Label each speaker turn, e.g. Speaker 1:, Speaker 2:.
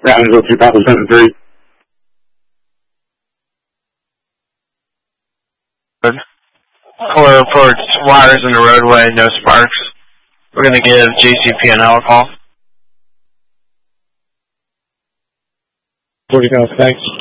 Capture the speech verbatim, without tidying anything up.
Speaker 1: Brownsville two thousand seven three.
Speaker 2: Or reports wires in the roadway, no sparks. We're going to give J C P N L a call.
Speaker 1: forty thousand, thanks.